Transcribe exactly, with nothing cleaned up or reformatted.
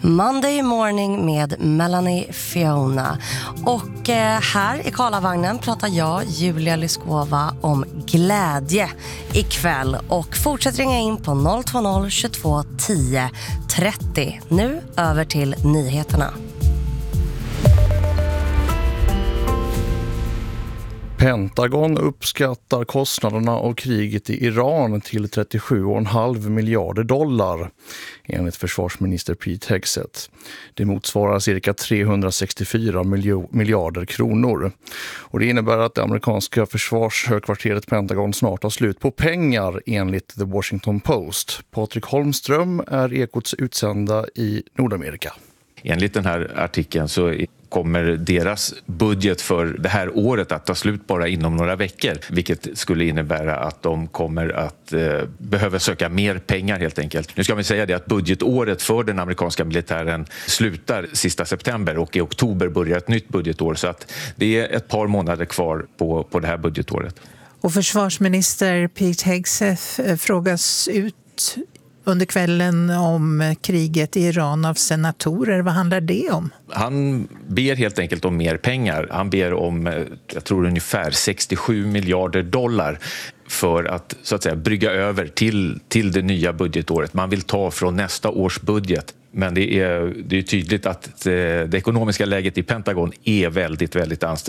Monday morning med Melanie Fiona. Och eh, här i Karlavagnen pratar jag, Julia Lyskova, om glädje ikväll. Och fortsätt ringa in på noll två noll tjugotvå tio trettio. Nu över till nyheterna. Pentagon uppskattar kostnaderna av kriget i Iran till trettiosju komma fem miljarder dollar, enligt försvarsminister Pete Hegseth. Det motsvarar cirka trehundrasextiofyra miljarder kronor. Och det innebär att det amerikanska försvarshögkvarteret Pentagon snart har slut på pengar, enligt The Washington Post. Patrik Holmström är Ekots utsända i Nordamerika. Enligt den här artikeln så kommer deras budget för det här året att ta slut bara inom några veckor, vilket skulle innebära att de kommer att eh, behöva söka mer pengar helt enkelt. Nu ska vi säga det att budgetåret för den amerikanska militären slutar sista september och i oktober börjar ett nytt budgetår, så att det är ett par månader kvar på, på det här budgetåret. Och försvarsminister Pete Hegseth frågas ut under kvällen om kriget i Iran av senatorer. Vad handlar det om? Han ber helt enkelt om mer pengar. Han ber om, jag tror ungefär sextiosju miljarder dollar för att så att säga brygga över till, till det nya budgetåret. Man vill ta från nästa års budget. Men det är, det är tydligt att det, det ekonomiska läget i Pentagon är väldigt, väldigt ansträngt.